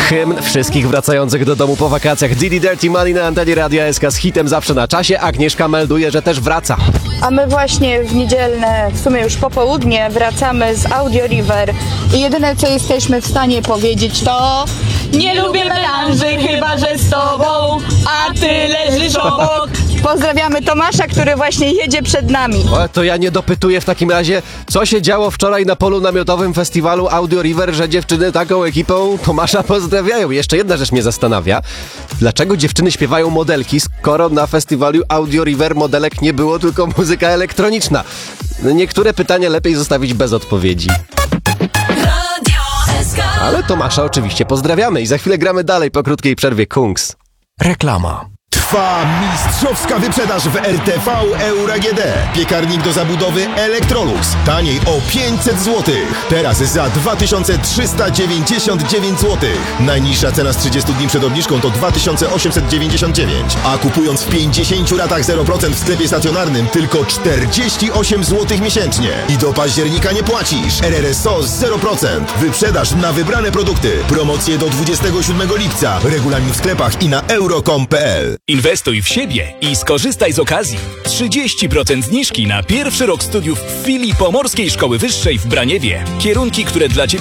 Hymn wszystkich wracających do domu po wakacjach. Diddy Dirty Money na antenie Radia SK z hitem zawsze na czasie. Agnieszka melduje, że też wraca. A my właśnie w niedzielne, w sumie już popołudnie, wracamy z Audio River i jedyne co jesteśmy w stanie powiedzieć to... Nie lubię melanży, chyba że z tobą, a ty leżysz obok. Pozdrawiamy Tomasza, który właśnie jedzie przed nami. O, to ja nie dopytuję w takim razie, co się działo wczoraj na polu namiotowym festiwalu Audio River, że dziewczyny taką ekipą Tomasza pozdrawiają. Jeszcze jedna rzecz mnie zastanawia. Dlaczego dziewczyny śpiewają modelki, skoro na festiwalu Audio River modelek nie było, tylko muzyka elektroniczna? Niektóre pytania lepiej zostawić bez odpowiedzi. Ale Tomasza oczywiście pozdrawiamy i za chwilę gramy dalej po krótkiej przerwie Kungs. Reklama. Trwa mistrzowska wyprzedaż w RTV Euro AGD. Piekarnik do zabudowy Electrolux. Taniej o 500 zł. Teraz za 2399 zł. Najniższa cena z 30 dni przed obniżką to 2899. A kupując w 50 ratach 0% w sklepie stacjonarnym tylko 48 zł miesięcznie. I do października nie płacisz. RRSO 0%. Wyprzedaż na wybrane produkty. Promocje do 27 lipca. Regulamin w sklepach i na euro.com.pl. Inwestuj w siebie i skorzystaj z okazji. 30% zniżki na pierwszy rok studiów w filii Pomorskiej Szkoły Wyższej w Braniewie. Kierunki, które dla Ciebie